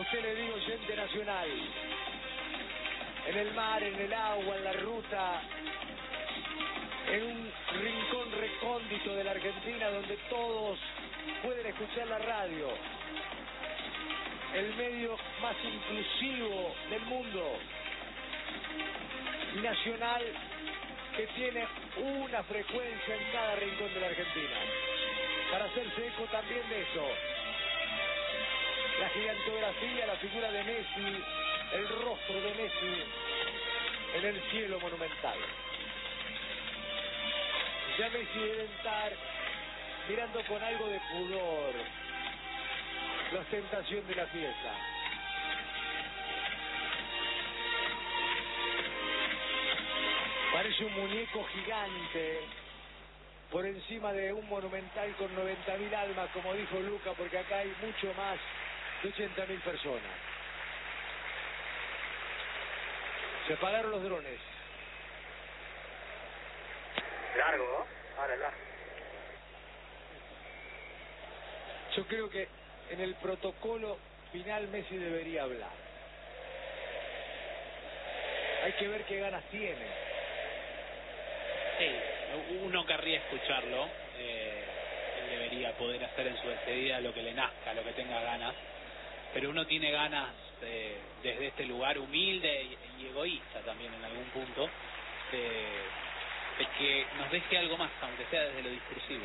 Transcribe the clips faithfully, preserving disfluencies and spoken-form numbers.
usted le digo, oyente nacional, en el mar, en el agua, en la ruta, en un rincón recóndito de la Argentina donde todos pueden escuchar la radio, el medio más inclusivo del mundo, nacional, que tiene una frecuencia en cada rincón de la Argentina, para hacerse eco también de eso. La gigantografía, la figura de Messi, el rostro de Messi en el cielo monumental. Ya Messi debe estar mirando con algo de pudor la ostentación de la fiesta. Parece un muñeco gigante por encima de un monumental con noventa mil almas, como dijo Luca, porque acá hay mucho más de ochenta mil personas. Se apagaron los drones. Largo, ¿no? Ahora largo. Yo creo que en el protocolo final Messi debería hablar. Hay que ver qué ganas tiene. Sí, uno querría escucharlo. Eh, él debería poder hacer en su despedida lo que le nazca, lo que tenga ganas. Pero uno tiene ganas eh, desde este lugar humilde y, y egoísta también en algún punto, de, de que nos deje algo más, aunque sea desde lo discursivo.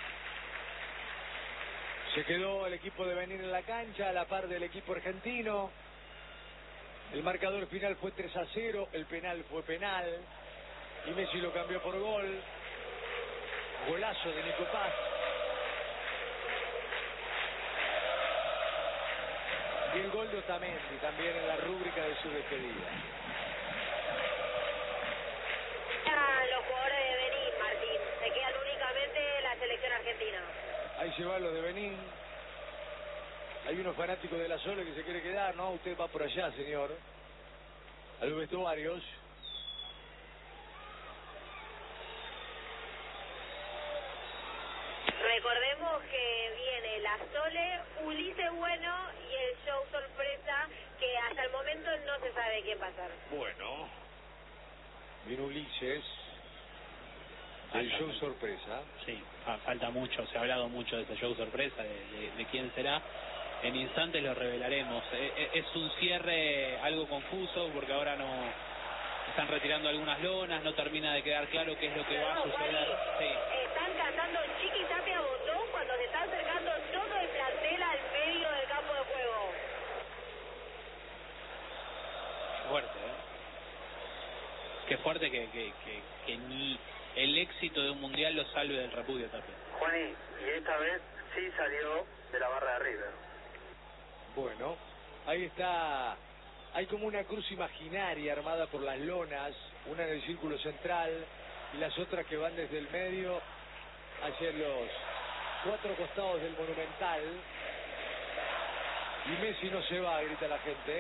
Se quedó el equipo de Benín en la cancha a la par del equipo argentino. El marcador final fue tres a cero, el penal fue penal y Messi lo cambió por gol. Golazo de Nico Paz. Y el gol de Otamendi también en la rúbrica de su despedida. Los jugadores de Benín, Martín, se quedan únicamente la selección argentina. Ahí se van los de Benín. Hay unos fanáticos de la Sole que se quiere quedar, ¿no? Usted va por allá, señor, a los vestuarios. Recordemos que viene la Sole, Ulises Bueno y el show sorpresa, que hasta el momento no se sabe quién va a ser. Bueno, viene Ulises, el show sorpresa. Sí, falta mucho, se ha hablado mucho de ese show sorpresa, de, de, de quién será. En instantes lo revelaremos. Eh, es un cierre algo confuso porque ahora no están retirando algunas lonas, no termina de quedar claro qué es lo que va a suceder. Sí. Están cantando Chiqui Tapia Botón cuando se está acercando todo el plantel al medio del campo de juego. Fuerte, ¿eh? Qué fuerte que, que, que, que ni el éxito de un mundial lo salve del repudio Tapia. Juani, y esta vez sí salió de la barra de River. Bueno, ahí está. Hay como una cruz imaginaria armada por las lonas, una en el círculo central y las otras que van desde el medio hacia los cuatro costados del Monumental. Y Messi no se va, grita la gente.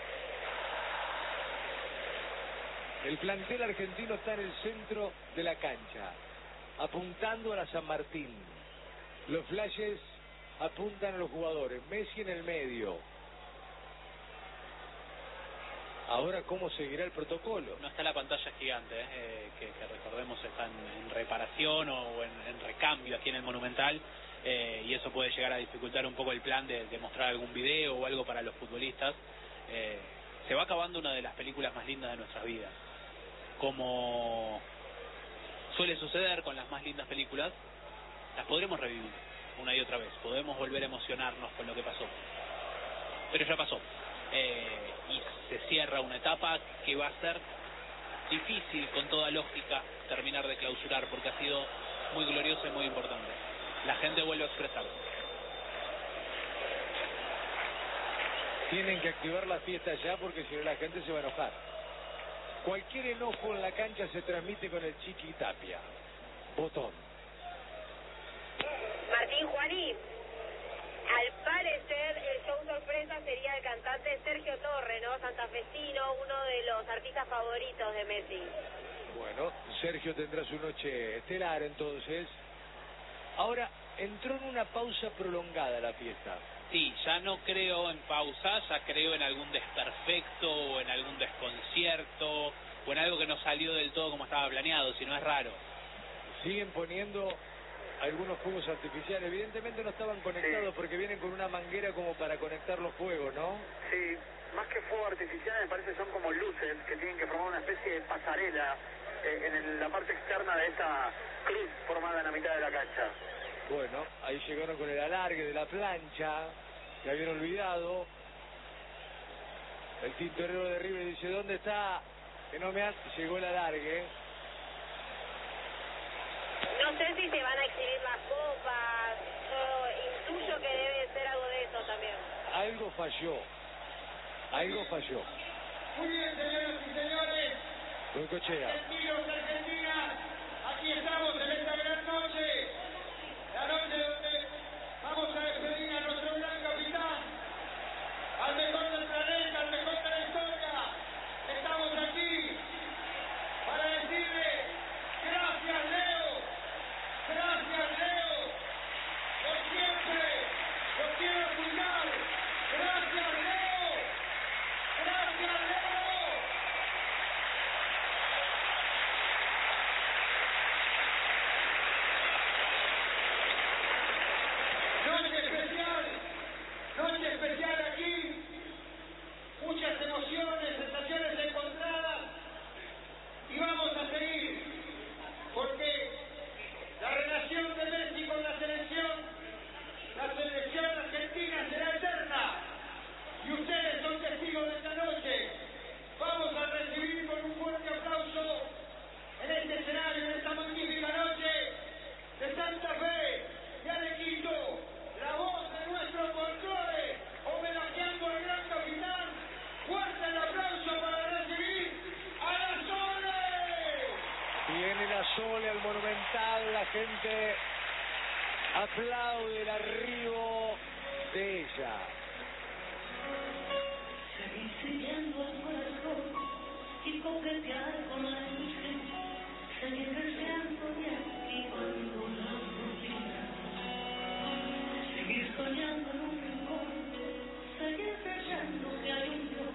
El plantel argentino está en el centro de la cancha, apuntando a la San Martín. Los flashes apuntan a los jugadores. Messi en el medio. Ahora, ¿cómo seguirá el protocolo? No está la pantalla gigante, eh, que, que recordemos está en, en reparación o en, en recambio aquí en el Monumental, eh, y eso puede llegar a dificultar un poco el plan de, de mostrar algún video o algo para los futbolistas. Eh, se va acabando una de las películas más lindas de nuestras vidas. Como suele suceder con las más lindas películas, las podremos revivir una y otra vez, podemos volver a emocionarnos con lo que pasó, pero ya pasó. Eh, y se cierra una etapa que va a ser difícil con toda lógica terminar de clausurar porque ha sido muy gloriosa y muy importante. La gente vuelve a expresarse. Tienen que activar la fiesta ya porque si no la gente se va a enojar. Cualquier enojo en la cancha se transmite con el Chiqui Tapia Botón. Martín, Juaní, al parecer el show sorpresa sería el cantante Sergio Torre, ¿no? Santafesino, uno de los artistas favoritos de Messi. Bueno, Sergio tendrá su noche estelar entonces. Ahora, entró en una pausa prolongada la fiesta. Sí, ya no creo en pausa, ya creo en algún desperfecto o en algún desconcierto o en algo que no salió del todo como estaba planeado, si no es raro. Siguen poniendo algunos fuegos artificiales, evidentemente no estaban conectados, sí, porque vienen con una manguera como para conectar los fuegos, ¿no? Sí, más que fuegos artificiales me parece son como luces que tienen que formar una especie de pasarela eh, en el, la parte externa de esa cruz formada en la mitad de la cancha. Bueno, ahí llegaron con el alargue de la plancha, que habían olvidado. El tintorero de River dice, ¿dónde está? Que no me ha... Llegó el alargue. No sé si se van a exhibir las copas, yo intuyo que debe ser algo de eso también. Algo falló, algo falló. Muy bien, señoras y señores. Goicoechea. Argentinos, argentinas, aquí estamos en esta gran noche. La noche donde vamos a despedir a nuestro gran capitán, al mejor del planeta, al mejor de la historia. Estamos aquí para decirle gracias, Leo, gracias, Leo, por siempre, por quiero cuidar. Gracias, Leo, gracias, Leo. Noche especial, noche especial aquí, muchas emociones, sensaciones encontradas, y vamos a seguir, porque la relación de Messi con la selección, la selección argentina será eterna, y ustedes son testigos de esta noche. Vamos a recibir con un fuerte aplauso en este escenario, en esta magnífica noche de Santa Fe y Arequito, la voz de nuestro folclore, homenajeando al gran capitán. Fuerte el aplauso para recibir a la Sole. Viene la Sole al Monumental, la gente aplaude el arribo de ella.